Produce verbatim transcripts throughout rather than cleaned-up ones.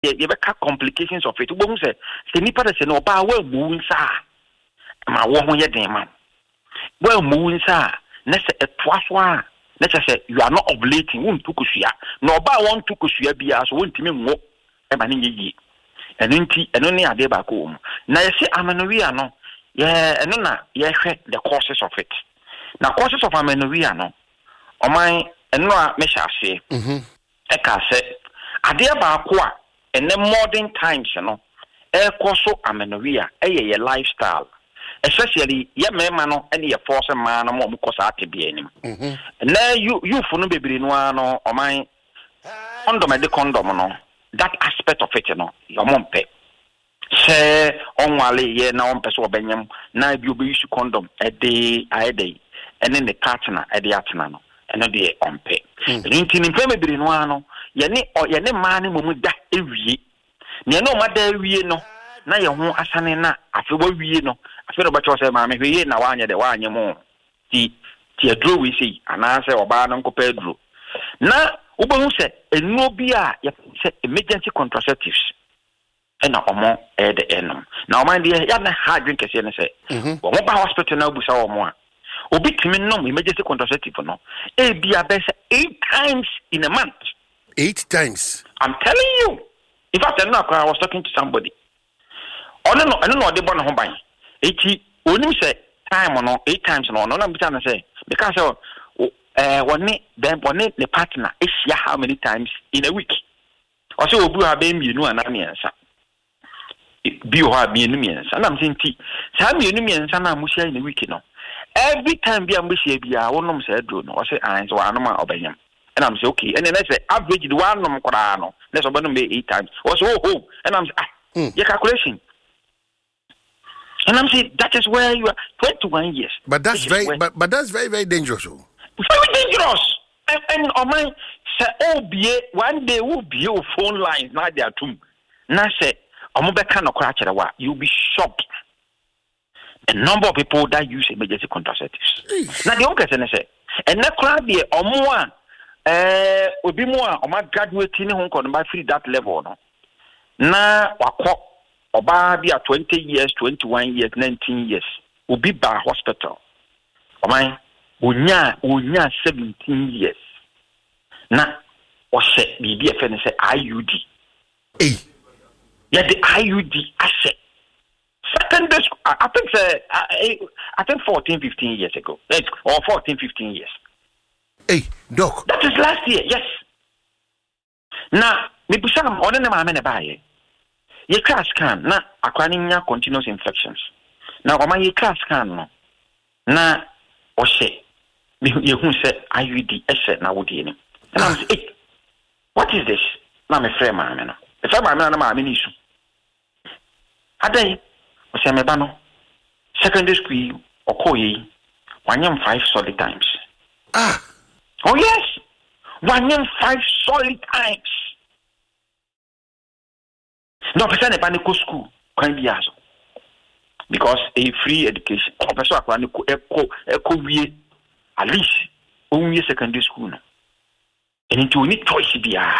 you have complications of it. Who say, "The nipa say no ba well moon sa." Ma wo ho ye den man. Well moon sa. Na say a twaswa. Na say you are not ovulating. Won tukusua. No ba won tukusua bia so won timi ngo. E ma ne yi. Eno nti eno ne ade ba ko mu. Na ye say amenorrhea no. Yeah, eno na ye hwe the causes of it. Na causes of amenorrhea no. Oman eno a me sha ase. Mhm. E ka say ade ba ko a ene modern times no. E koso amenorrhea e ye ye lifestyle. Especially ye mema no ene ye force man no mo kosa atebe anim. Mhm. Na you you fu no bebiri no ano oman condom e de condom no. That aspect of it no your mom pe. Say onwale ye na on person obenyam na bi obe use condom e de aide ene ne partner e de atena no ene de on pe. Nti ni pe mebiri no ano ye ne ye ne ma ne momu da ewie. Ne no ma da ewie no na ye ho asane na afi wa wie no afi ro ba cho say ma me hwe na wa anya de wa anya mo ti ti adro we sei ana say oba no nko pa adro na ubehu say enu bi a ye say emergency contraceptives ena omo e de enom na oman de ya na hard drink kese ne say wo ba hospital na obusa omo a obi timi nom emergency contraceptive no e bia be say eight times in a month. Eight times. I'm telling you. In fact, I was talking to somebody. Oh no, no, I don't know they born home by. Eighty, only say time or no eight times no. No, I'm trying to say because uh, one then one the partner is how many times in a week. Also, we have been you know an answer. Be have been numerous, and I'm saying, some numerous and I'm in a week, you know. Every time be a mushy be a one said, or say, I so I know my opinion. And I'm say okay, and then I say average the one no korano. Let's open them eight times. Also, oh, oh, and I'm ah, mm. your calculation. And I'm saying that is where you are twenty-one years. But that's very, where, but, but that's very, very dangerous. Very dangerous. And and oh my, say oh be one day will be your phone lines now they are too. Now say I'm be kind of crash that you'll be shocked. The number of people that use emergency contraceptives. Now the only question say, and that crowd there or more. Eh obi mu a o ma graduate ni ho nko no ba free that level no na wakọ oba bi a twenty years twenty-one years nineteen years obi ba hospital o man onya onya seventeen years na o se bibi e fe ne se I U D eh yeah the I U D asset secondary school I think say I, I think fourteen fifteen years ago or fourteen fifteen years. Hey, doc. That is last year, yes. Now, me busam on the man a buy. Ye class can na aquaninia continuous infections. Now, o my ye class can no. Na o say, me you who say I U D asset na would any. And I'm say, what is this? Na me frame man no. If I'm man na ma me nisu. Adai, o say me ba no. Secondary school or call ye one yam five solid times. Ah. Oh yes, one in five solid times. No person a panico school can be asked because a free education. Or person a panico echo echo we at least only secondary school. And into need choice be ah.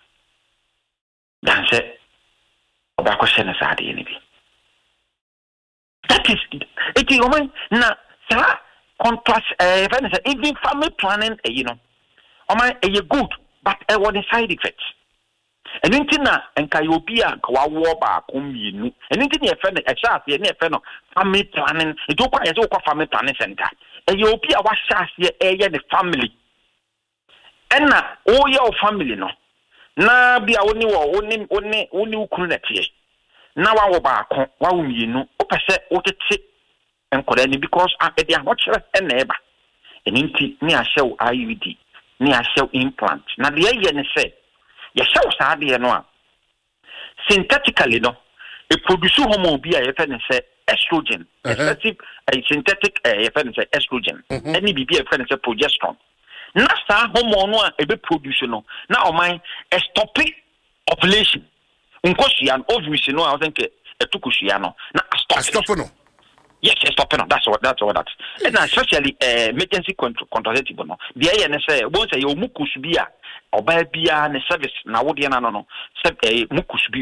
Then say, "Oba question is hard anyway." That is it. You mean na sir. Contrast, uh, even family planning, uh, you know, oh my, uh, good, but uh, what the side effects? And anything na and Kayopia, Kawawa, Kumbi, and anything a friend, a chance, a friend of family planning, it took quite a family planning center. And Yopia was chance, yeah, the family. And now, all your family, no. Na be only only only only Kunati. Now, our back, what you know, opposite what it and because I they are watching a neighbor. And inti near show I U D, near show implant. Now the A N say, you show Sadia no. Synthetically, no, it produces homo be a friend say estrogen, excessive a synthetic a friend say estrogen, any be a friend say progesterone. Nasa hormone a bit producer no. Now mine a stopping ovulation. Unkoshian ovulation no, I think a tukushiano. Now stop no. Yes, yes, stop no. That's what that's what that's. And especially uh, emergency contraceptive no. The A N S say once you mukusbia or by bia ne service na wodi na no no. Say mukusbi